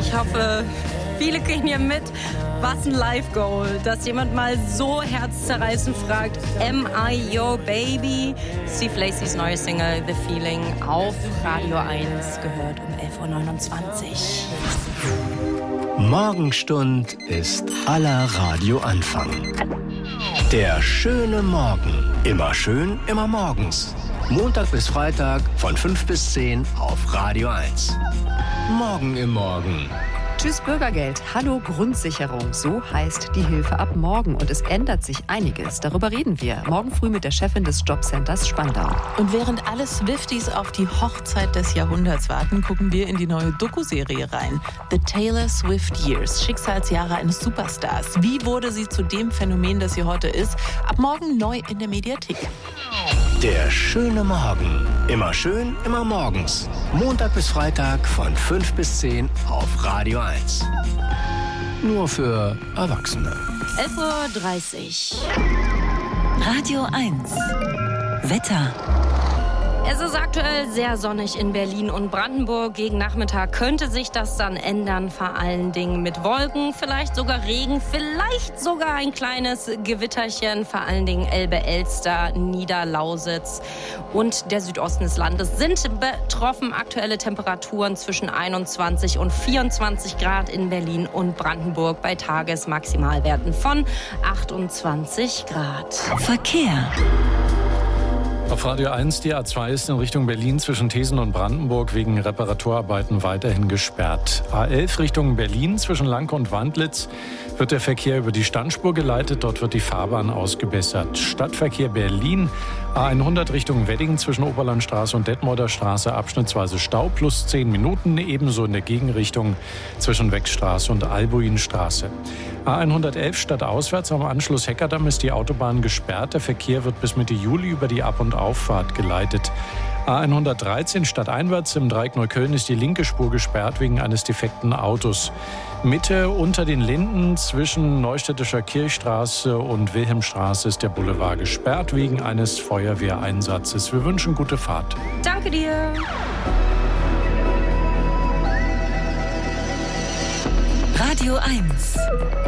Ich hoffe, viele gehen hier mit. Was ein Live-Goal, dass jemand mal so herzzerreißend fragt, am I your baby? Steve Lacys neue Single The Feeling auf Radio 1 gehört um 11.29 Uhr. Morgenstund ist aller Radioanfang. Der schöne Morgen. Immer schön, immer morgens. Montag bis Freitag von 5 bis 10 auf Radio 1. Morgen im Morgen. Tschüss Bürgergeld, hallo Grundsicherung, so heißt die Hilfe ab morgen. Und es ändert sich einiges, darüber reden wir morgen früh mit der Chefin des Jobcenters Spandau. Und während alle Swifties auf die Hochzeit des Jahrhunderts warten, gucken wir in die neue Doku-Serie rein. The Taylor Swift Years, Schicksalsjahre eines Superstars. Wie wurde sie zu dem Phänomen, das sie heute ist? Ab morgen neu in der Mediathek. Der schöne Morgen. Immer schön, immer morgens. Montag bis Freitag von 5 bis 10 auf Radio 1. Nur für Erwachsene. 11.30 Uhr. Radio 1. Wetter. Es ist aktuell sehr sonnig in Berlin und Brandenburg. Gegen Nachmittag könnte sich das dann ändern, vor allen Dingen mit Wolken, vielleicht sogar Regen, vielleicht sogar ein kleines Gewitterchen, vor allen Dingen Elbe, Elster, Niederlausitz und der Südosten des Landes sind betroffen. Aktuelle Temperaturen zwischen 21 und 24 Grad in Berlin und Brandenburg bei Tagesmaximalwerten von 28 Grad. Verkehr. Auf Radio 1, die A2 ist in Richtung Berlin zwischen Thesen und Brandenburg wegen Reparaturarbeiten weiterhin gesperrt. A11 Richtung Berlin zwischen Lanke und Wandlitz wird der Verkehr über die Standspur geleitet. Dort wird die Fahrbahn ausgebessert. Stadtverkehr Berlin, A100 Richtung Wedding zwischen Oberlandstraße und Detmolder Straße abschnittsweise Stau plus 10 Minuten. Ebenso in der Gegenrichtung zwischen Weckstraße und Albuinstraße. A111 stadtauswärts am Anschluss Heckerdamm ist die Autobahn gesperrt. Der Verkehr wird bis Mitte Juli über die Ab- und Auffahrt geleitet. A113 stadteinwärts im Dreieck Neukölln ist die linke Spur gesperrt wegen eines defekten Autos. Mitte unter den Linden zwischen Neustädtischer Kirchstraße und Wilhelmstraße ist der Boulevard gesperrt wegen eines Feuerwehreinsatzes. Wir wünschen gute Fahrt. Danke dir. Radio 1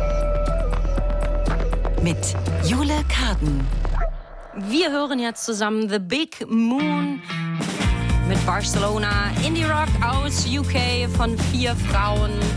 mit Jule Karden. Wir hören jetzt zusammen The Big Moon mit Barcelona, Indie Rock aus UK von 4 Frauen.